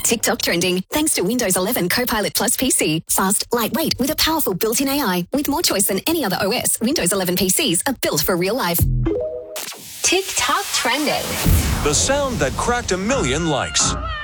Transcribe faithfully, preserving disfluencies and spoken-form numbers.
TikTok trending thanks to Windows eleven Copilot Plus P C. Fast, lightweight with a powerful built-in A I. With more choice than any other O S, Windows eleven P Cs are built for real life. TikTok trending. The sound that cracked a million likes.